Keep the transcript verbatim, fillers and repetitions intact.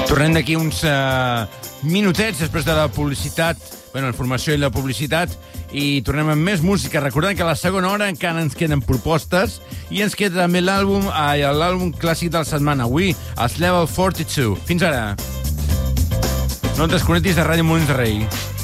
Tornem d'aquí uns uh, minutets després de la publicitat, bueno, la informació i la publicitat, i tornem amb més música. Recordem que a la segona hora encara ens queden propostes i ens queda també l'àlbum eh, l'àlbum clàssic de la setmana. Avui, els Level quaranta-dos. Fins ara. No et desconnectis de Ràdio Molins de Rei.